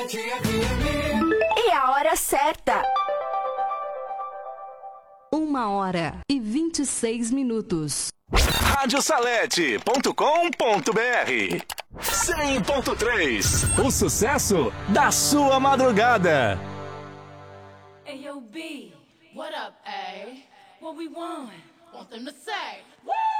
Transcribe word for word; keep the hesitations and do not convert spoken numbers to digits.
E a hora certa. Uma hora e vinte e seis minutos. rádio salete ponto com ponto br cem ponto três. O sucesso da sua madrugada. Hey, yo, B, what up, A? What we want? Want them to say, woo!